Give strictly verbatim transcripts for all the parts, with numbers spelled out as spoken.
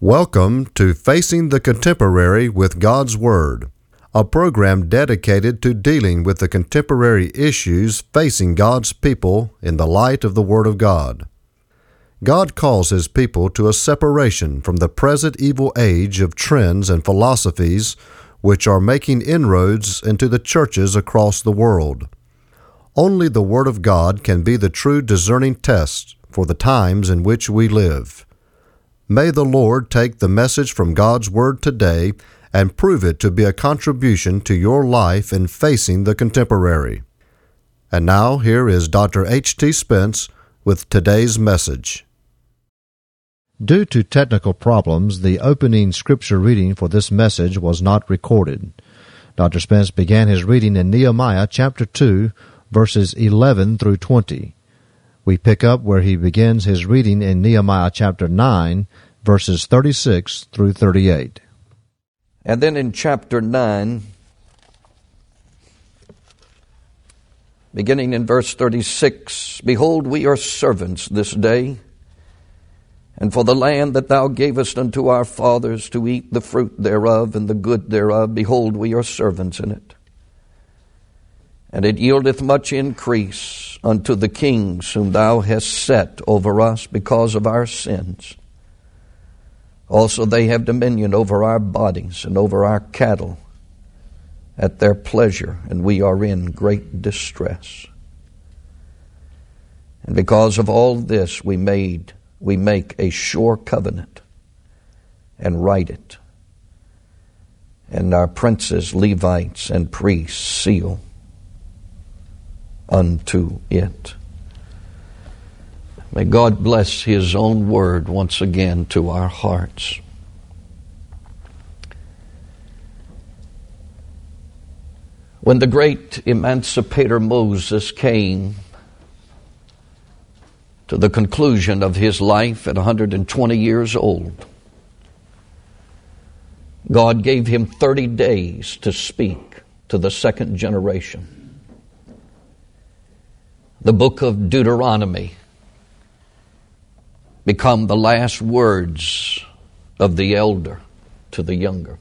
Welcome to Facing the Contemporary with God's Word, a program dedicated to dealing with the contemporary issues facing God's people in the light of the Word of God. God calls His people to a separation from the present evil age of trends and philosophies which are making inroads into the churches across the world. Only the Word of God can be the true discerning test for the times in which we live. May the Lord take the message from God's Word today and prove it to be a contribution to your life in facing the contemporary. And now here is Doctor H T Spence with today's message. Due to technical problems, the opening scripture reading for this message was not recorded. Doctor Spence began his reading in Nehemiah chapter two, verses eleven through twenty. We pick up where he begins his reading in Nehemiah chapter nine, verses thirty-six through thirty-eight. And then in chapter nine, beginning in verse thirty-six, Behold, we are servants this day, and for the land that thou gavest unto our fathers to eat the fruit thereof and the good thereof, behold, we are servants in it. And it yieldeth much increase unto the kings whom thou hast set over us because of our sins. Also they have dominion over our bodies and over our cattle at their pleasure, and we are in great distress. And because of all this we made, we make a sure covenant and write it. And our princes, Levites, and priests seal unto it. May God bless His own word once again to our hearts. When the great emancipator Moses came to the conclusion of his life at one hundred twenty years old, God gave him thirty days to speak to the second generation. The book of Deuteronomy become the last words of the elder to the younger.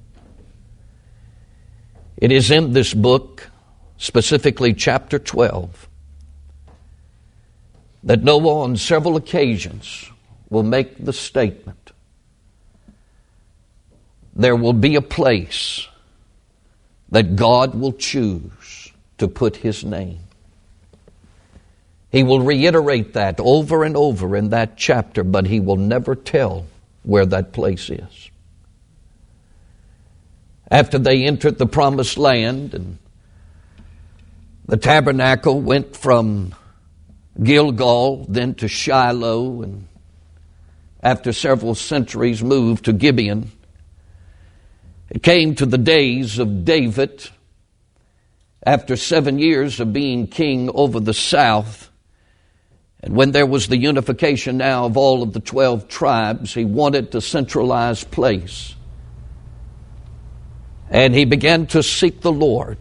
It is in this book, specifically chapter twelve, that Noah on several occasions will make the statement, there will be a place that God will choose to put His name. He will reiterate that over and over in that chapter, but he will never tell where that place is. After they entered the promised land, and the tabernacle went from Gilgal, then to Shiloh, and after several centuries moved to Gibeon. It came to the days of David. After seven years of being king over the south, and when there was the unification now of all of the twelve tribes, he wanted a centralized place. And he began to seek the Lord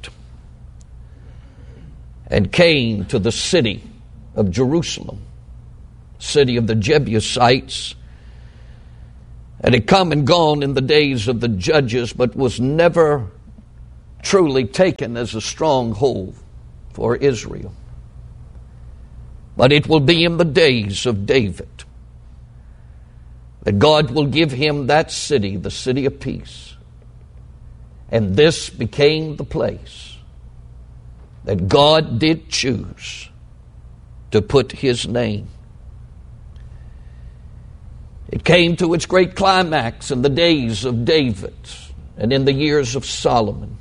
and came to the city of Jerusalem, city of the Jebusites. And had come and gone in the days of the judges, but was never truly taken as a stronghold for Israel. But it will be in the days of David that God will give him that city, the city of peace. And this became the place that God did choose to put His name. It came to its great climax in the days of David and in the years of Solomon.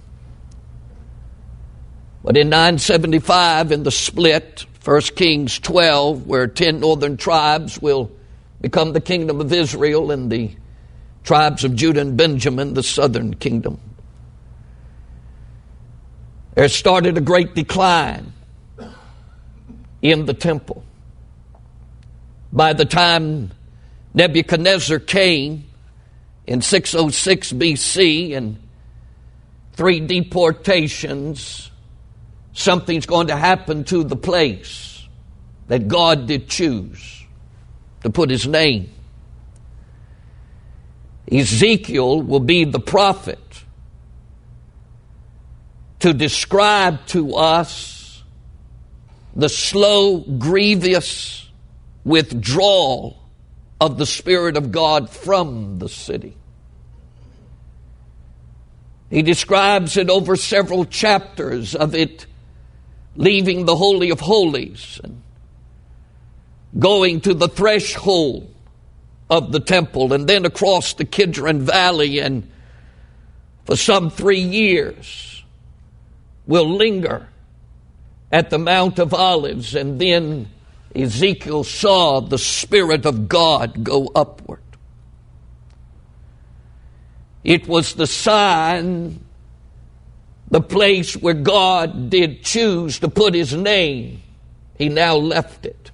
But in nine seventy-five, in the split, First Kings twelve, where ten northern tribes will become the kingdom of Israel and the tribes of Judah and Benjamin, the southern kingdom. There started a great decline in the temple. By the time Nebuchadnezzar came in six oh six B C and three deportations, something's going to happen to the place that God did choose to put His name. Ezekiel will be the prophet to describe to us the slow, grievous withdrawal of the Spirit of God from the city. He describes it over several chapters of it leaving the Holy of Holies and going to the threshold of the temple and then across the Kidron Valley, and for some three years will linger at the Mount of Olives, and then Ezekiel saw the Spirit of God go upward. It was the sign, the place where God did choose to put His name. He now left it.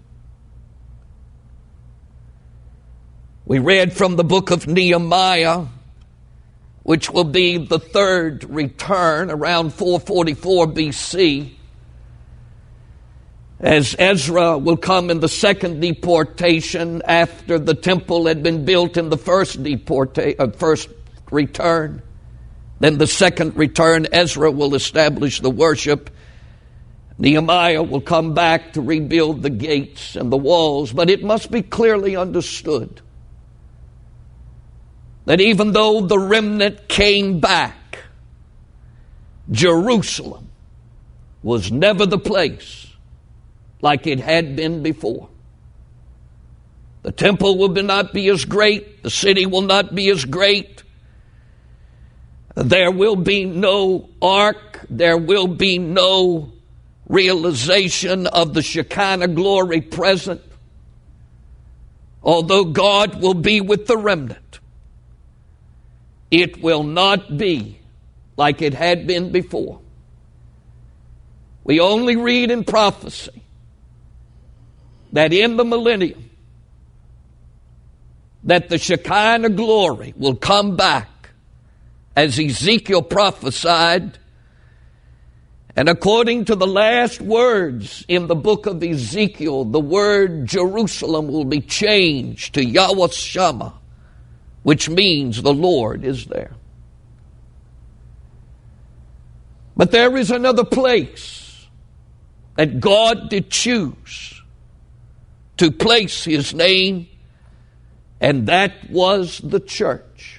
We read from the book of Nehemiah, which will be the third return around four forty-four B C, as Ezra will come in the second deportation after the temple had been built in the first deportation, uh, first return. Then the second return, Ezra will establish the worship. Nehemiah will come back to rebuild the gates and the walls. But it must be clearly understood that even though the remnant came back, Jerusalem was never the place like it had been before. The temple will not be as great. The city will not be as great. There will be no ark. There will be no realization of the Shekinah glory present. Although God will be with the remnant, it will not be like it had been before. We only read in prophecy that in the millennium, that the Shekinah glory will come back as Ezekiel prophesied. And according to the last words in the book of Ezekiel, the word Jerusalem will be changed to Yahweh Shammah, which means the Lord is there. But there is another place that God did choose to place His name, and that was the church.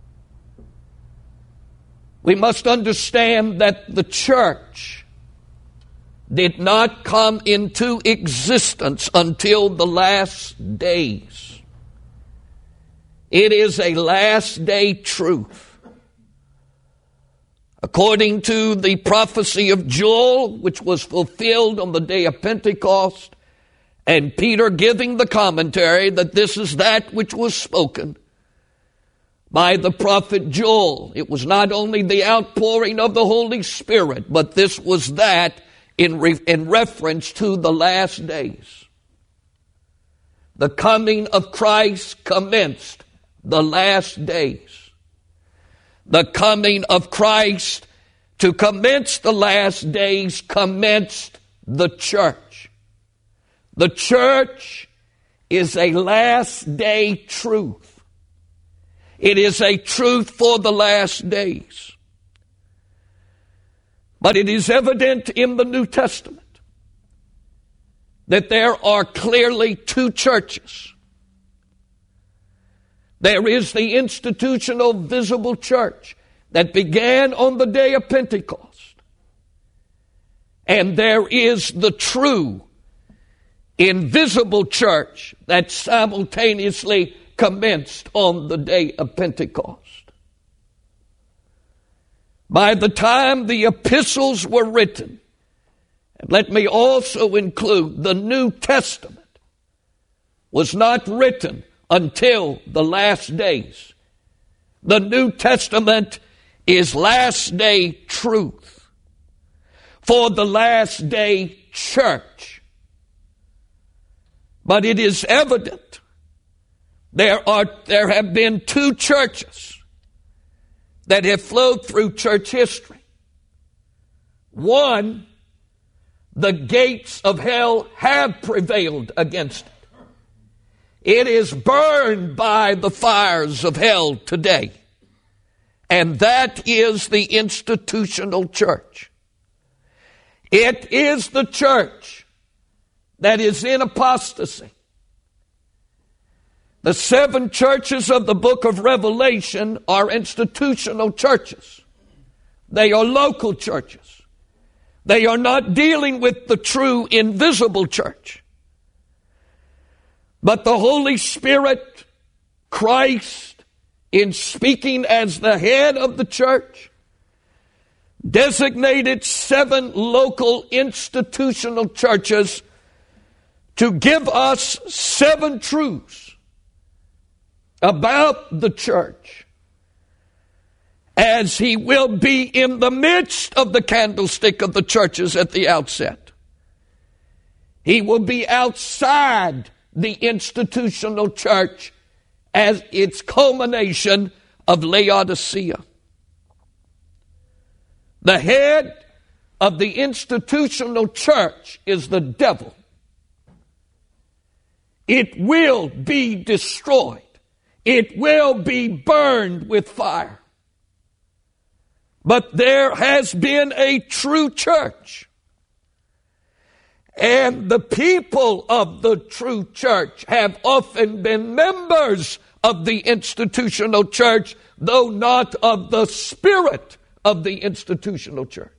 We must understand that the church did not come into existence until the last days. It is a last day truth. According to the prophecy of Joel, which was fulfilled on the day of Pentecost, and Peter giving the commentary that this is that which was spoken by the prophet Joel. It was not only the outpouring of the Holy Spirit, but this was that in, re- in reference to the last days. The coming of Christ commenced the last days. The coming of Christ to commence the last days commenced the church. The church is a last day truth. It is a truth for the last days. But it is evident in the New Testament that there are clearly two churches. There is the institutional visible church that began on the day of Pentecost. And there is the true invisible church that simultaneously commenced on the day of Pentecost. By the time the epistles were written, and let me also include the New Testament, was not written until the last days. The New Testament is last day truth for the last day church. But it is evident There are there have been two churches that have flowed through church history. One, the gates of hell have prevailed against it. It is burned by the fires of hell today. And that is the institutional church. It is the church that is in apostasy. The seven churches of the book of Revelation are institutional churches. They are local churches. They are not dealing with the true invisible church. But the Holy Spirit, Christ, in speaking as the head of the church, designated seven local institutional churches to give us seven truths about the church, as he will be in the midst of the candlestick of the churches at the outset. He will be outside the institutional church as its culmination of Laodicea. The head of the institutional church is the devil. It will be destroyed. It will be burned with fire. But there has been a true church. And the people of the true church have often been members of the institutional church, though not of the spirit of the institutional church.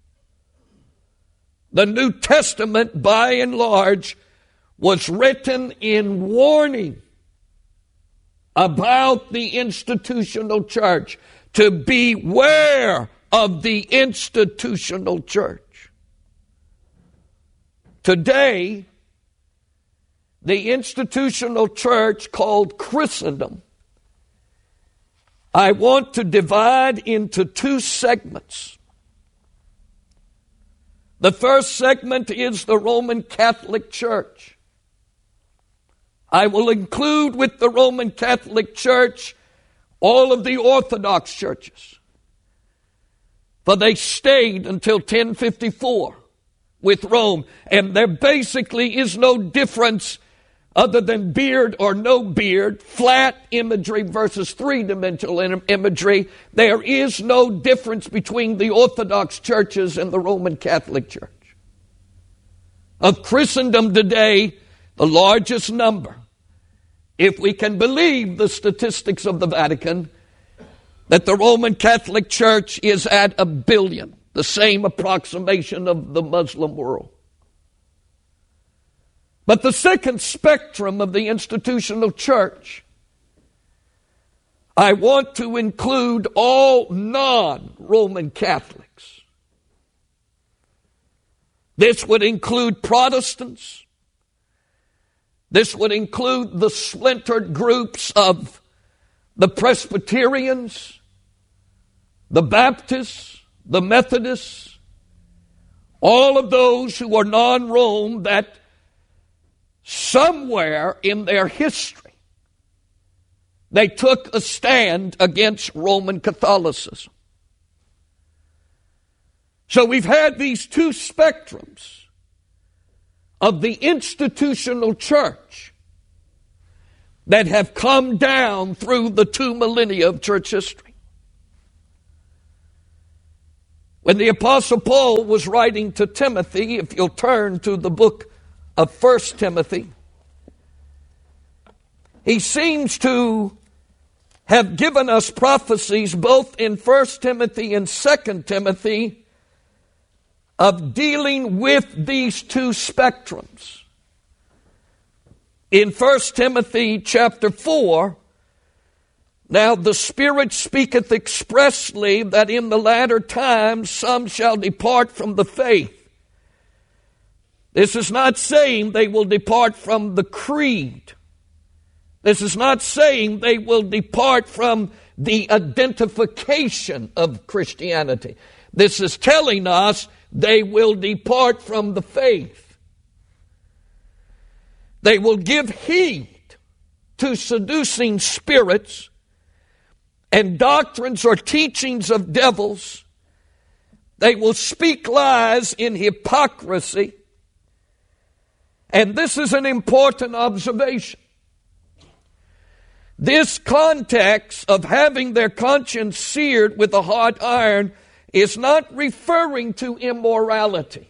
The New Testament, by and large, was written in warning about the institutional church, to beware of the institutional church. Today, the institutional church called Christendom, I want to divide into two segments. The first segment is the Roman Catholic Church. I will include with the Roman Catholic Church all of the Orthodox churches, for they stayed until ten fifty-four with Rome, and there basically is no difference other than beard or no beard, flat imagery versus three-dimensional imagery. There is no difference between the Orthodox churches and the Roman Catholic Church. Of Christendom today, the largest number, if we can believe the statistics of the Vatican, that the Roman Catholic Church is at a billion, the same approximation of the Muslim world. But the second spectrum of the institutional church, I want to include all non-Roman Catholics. This would include Protestants. This would include the splintered groups of the Presbyterians, the Baptists, the Methodists, all of those who are non-Rome that somewhere in their history they took a stand against Roman Catholicism. So we've had these two spectrums of the institutional church that have come down through the two millennia of church history. When the Apostle Paul was writing to Timothy, if you'll turn to the book of First Timothy, he seems to have given us prophecies both in First Timothy and Second Timothy of dealing with these two spectrums. In First Timothy chapter four, now the Spirit speaketh expressly that in the latter times some shall depart from the faith. This is not saying they will depart from the creed. This is not saying they will depart from the identification of Christianity. This is telling us they will depart from the faith. They will give heed to seducing spirits and doctrines or teachings of devils. They will speak lies in hypocrisy. And this is an important observation. This context of having their conscience seared with a hot iron is not referring to immorality.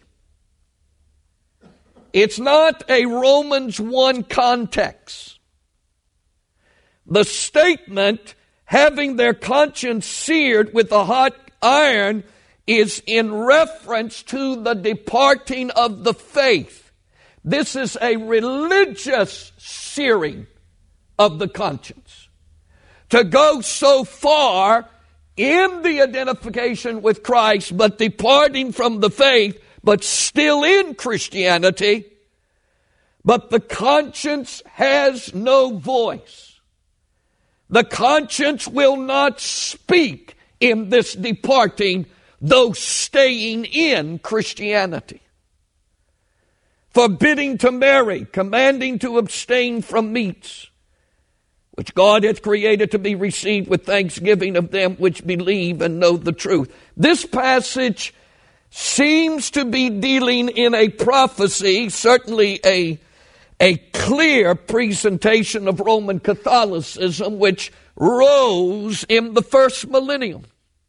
It's not a Romans one context. The statement, having their conscience seared with a hot iron, is in reference to the departing of the faith. This is a religious searing of the conscience. To go so far in the identification with Christ, but departing from the faith, but still in Christianity, but the conscience has no voice. The conscience will not speak in this departing, though staying in Christianity. Forbidding to marry, commanding to abstain from meats, which God hath created to be received with thanksgiving of them which believe and know the truth. This passage seems to be dealing in a prophecy, certainly a, a clear presentation of Roman Catholicism, which rose in the first millennium.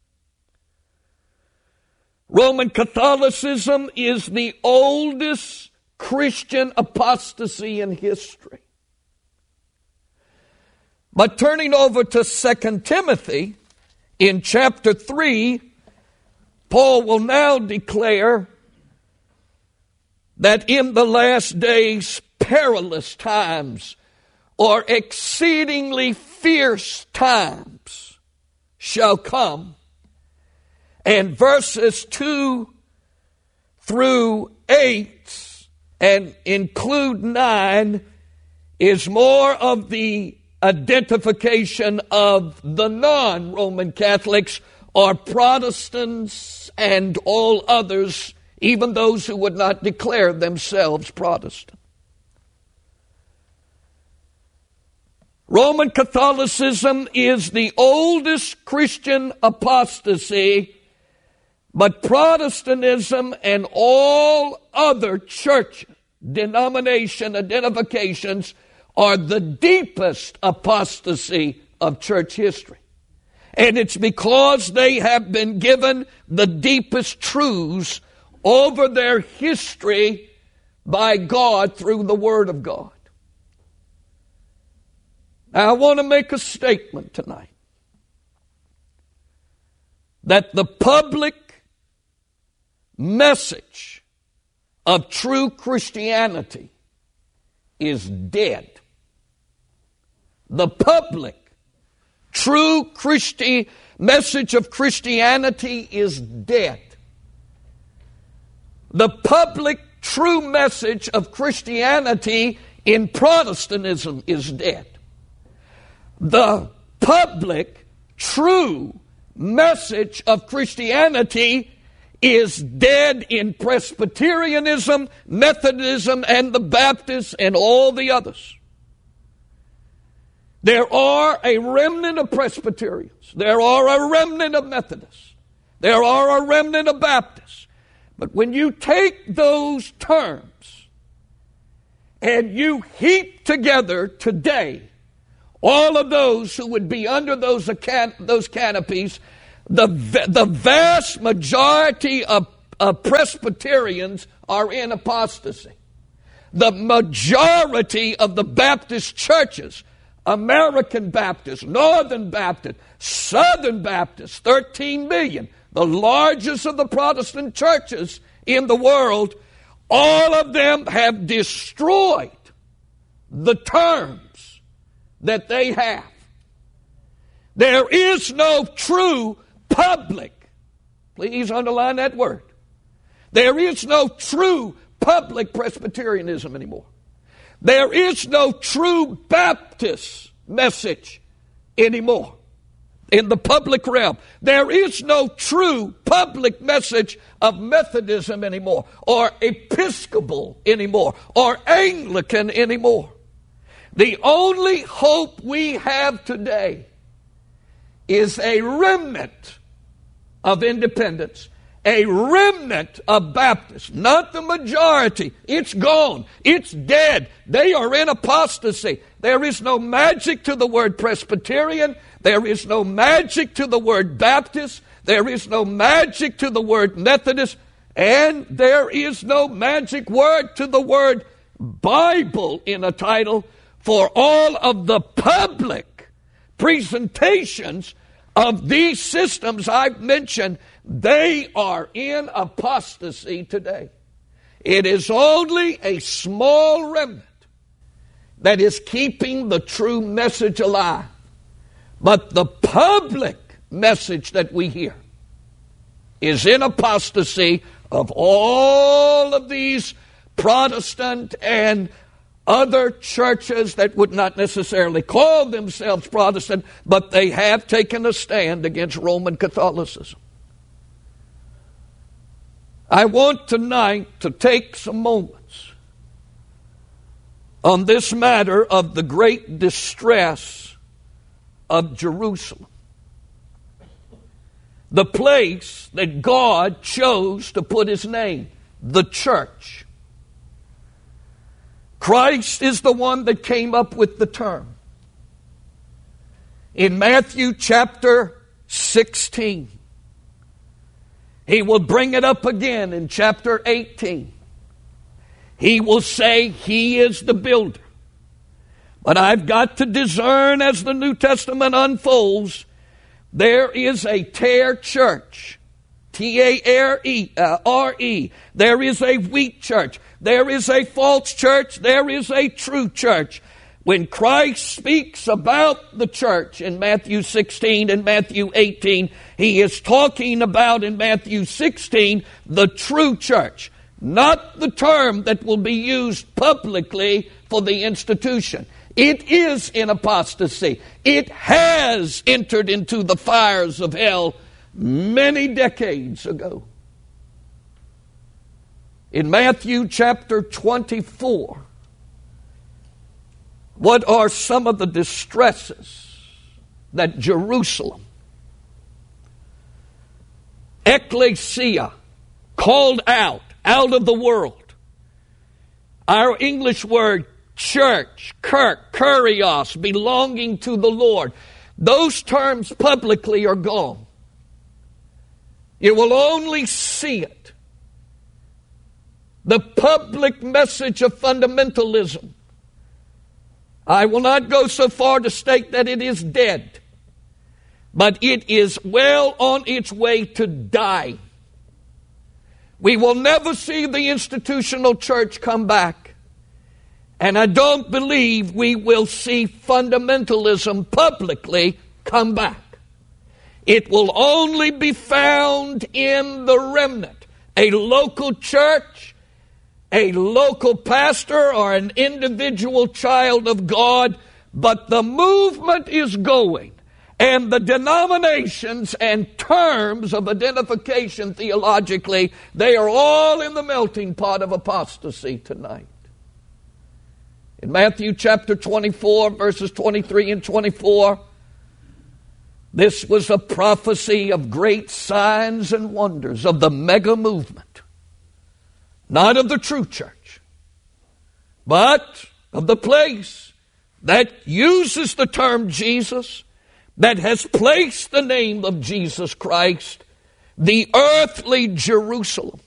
Roman Catholicism is the oldest Christian apostasy in history. But turning over to Second Timothy, in chapter three, Paul will now declare that in the last days perilous times, or exceedingly fierce times, shall come. And verses two through eight, and include nine, is more of the identification of the non-Roman Catholics, or Protestants and all others, even those who would not declare themselves Protestant. Roman Catholicism is the oldest Christian apostasy, but Protestantism and all other church denomination identifications are the deepest apostasy of church history. And it's because they have been given the deepest truths over their history by God through the Word of God. Now, I want to make a statement tonight that the public message of true Christianity is dead. The public true Christi- message of Christianity is dead. The public true message of Christianity in Protestantism is dead. The public true message of Christianity is dead in Presbyterianism, Methodism, and the Baptists, and all the others. There are a remnant of Presbyterians. There are a remnant of Methodists. There are a remnant of Baptists. But when you take those terms and you heap together today all of those who would be under those, those canopies, the, the vast majority of, of Presbyterians are in apostasy. The majority of the Baptist churches, American Baptist, Northern Baptist, Southern Baptist, thirteen million, the largest of the Protestant churches in the world, all of them have destroyed the terms that they have. There is no true public, please underline that word, there is no true public Presbyterianism anymore. There is no true Baptist message anymore in the public realm. There is no true public message of Methodism anymore, or Episcopal anymore, or Anglican anymore. The only hope we have today is a remnant of independence, a remnant of Baptists, not the majority. It's gone. It's dead. They are in apostasy. There is no magic to the word Presbyterian. There is no magic to the word Baptist. There is no magic to the word Methodist. And there is no magic word to the word Bible in a title for all of the public presentations of these systems I've mentioned. They are in apostasy today. It is only a small remnant that is keeping the true message alive. But the public message that we hear is in apostasy of all of these Protestant and other churches that would not necessarily call themselves Protestant, but they have taken a stand against Roman Catholicism. I want tonight to take some moments on this matter of the great distress of Jerusalem, the place that God chose to put His name, the church. Christ is the one that came up with the term. In Matthew chapter sixteen, He will bring it up again in chapter eighteen. He will say He is the builder. But I've got to discern as the New Testament unfolds, there is a tare church. T A R E, uh, R E. There is a wheat church. There is a false church. There is a true church. When Christ speaks about the church in Matthew sixteen and Matthew eighteen, He is talking about in Matthew sixteen the true church, not the term that will be used publicly for the institution. It is in apostasy. It has entered into the fires of hell many decades ago. In Matthew chapter twenty-four, what are some of the distresses that Jerusalem, ecclesia, called out, out of the world? Our English word church, kirk, kurios, belonging to the Lord. Those terms publicly are gone. You will only see it. The public message of fundamentalism. I will not go so far to state that it is dead, but it is well on its way to die. We will never see the institutional church come back. And I don't believe we will see fundamentalism publicly come back. It will only be found in the remnant. A local church, a local pastor, or an individual child of God. But the movement is going. And the denominations and terms of identification theologically, they are all in the melting pot of apostasy tonight. In Matthew chapter twenty-four, verses twenty-three and twenty-four, this was a prophecy of great signs and wonders, of the mega movement. Not of the true church, but of the place that uses the term Jesus, that has placed the name of Jesus Christ, the earthly Jerusalem.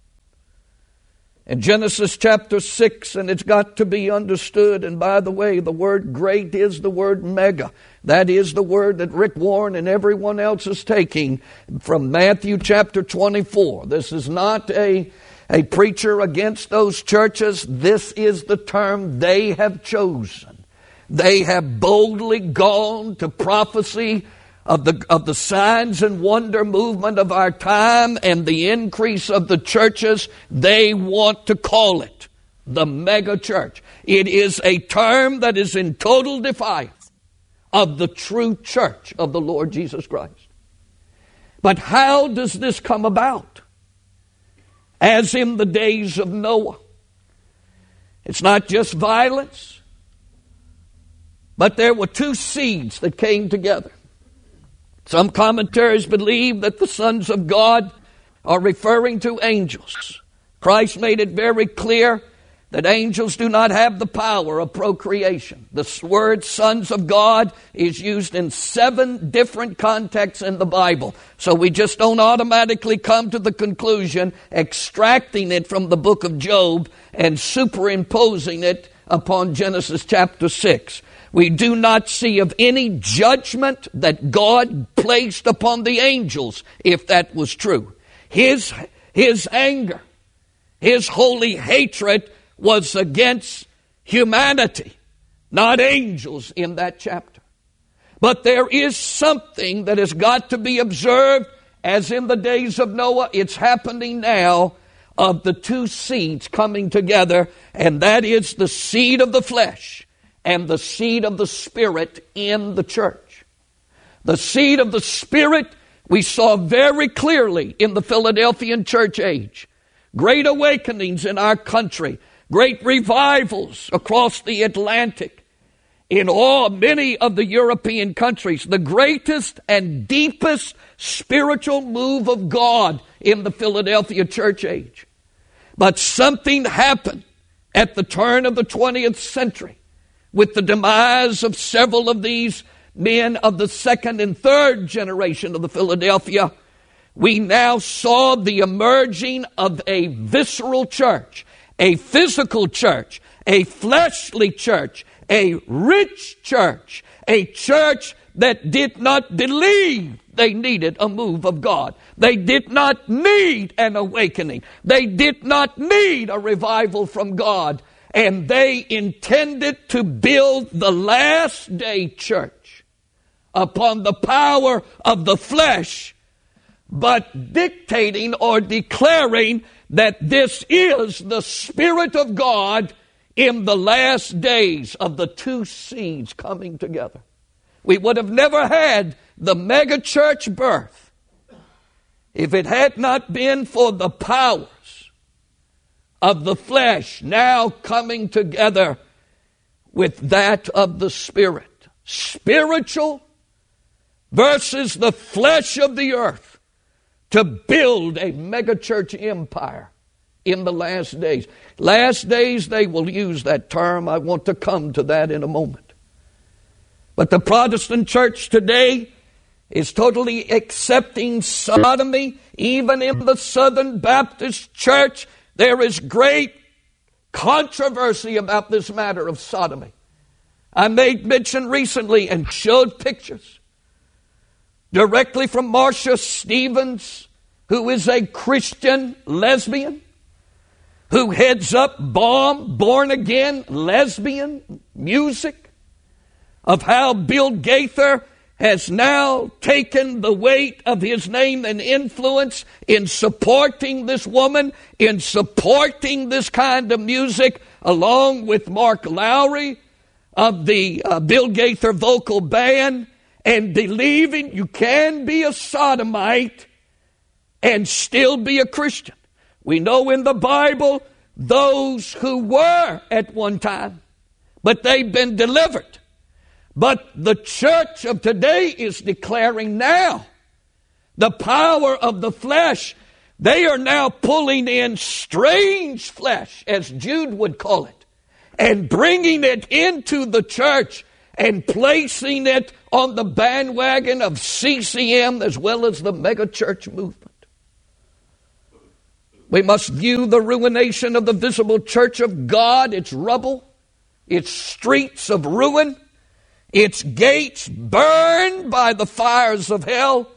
In Genesis chapter six, and it's got to be understood, and by the way, the word great is the word mega. That is the word that Rick Warren and everyone else is taking from Matthew chapter twenty-four. This is not a, a preacher against those churches. This is the term they have chosen. They have boldly gone to prophecy of the of the signs and wonder movement of our time and the increase of the churches. They want to call it the mega church. It is a term that is in total defiance of the true church of the Lord Jesus Christ. But how does this come about? As in the days of Noah. It's not just violence, but there were two seeds that came together. Some commentaries believe that the sons of God are referring to angels. Christ made it very clear that angels do not have the power of procreation. The word sons of God is used in seven different contexts in the Bible. So we just don't automatically come to the conclusion, extracting it from the book of Job and superimposing it upon Genesis chapter six. We do not see of any judgment that God placed upon the angels, if that was true. His, his anger, his holy hatred was against humanity, not angels in that chapter. But there is something that has got to be observed, as in the days of Noah, it's happening now, of the two seeds coming together, and that is the seed of the flesh and the seed of the Spirit in the church. The seed of the Spirit we saw very clearly in the Philadelphian church age. Great awakenings in our country, great revivals across the Atlantic, in all many of the European countries, the greatest and deepest spiritual move of God in the Philadelphia church age. But something happened at the turn of the twentieth century with the demise of several of these men of the second and third generation of the Philadelphia. We now saw the emerging of a visceral church, a physical church, a fleshly church, a rich church, a church that did not believe they needed a move of God. They did not need an awakening. They did not need a revival from God. And they intended to build the last day church upon the power of the flesh, but dictating or declaring that this is the Spirit of God in the last days of the two seeds coming together. We would have never had the mega church birth if it had not been for the powers of the flesh now coming together with that of the Spirit. Spiritual versus the flesh of the earth to build a mega church empire in the last days. Last days, they will use that term. I want to come to that in a moment. But the Protestant church today is totally accepting sodomy. Even in the Southern Baptist Church, there is great controversy about this matter of sodomy. I made mention recently and showed pictures directly from Marcia Stevens, who is a Christian lesbian, who heads up Bomb, Born Again Lesbian Music, of how Bill Gaither has now taken the weight of his name and influence in supporting this woman, in supporting this kind of music, along with Mark Lowry of the uh, Bill Gaither vocal band, and believing you can be a sodomite and still be a Christian. We know in the Bible those who were at one time, but they've been delivered. But the church of today is declaring now the power of the flesh. They are now pulling in strange flesh, as Jude would call it, and bringing it into the church and placing it on the bandwagon of C C M as well as the megachurch movement. We must view the ruination of the visible church of God, its rubble, its streets of ruin, its gates burned by the fires of hell,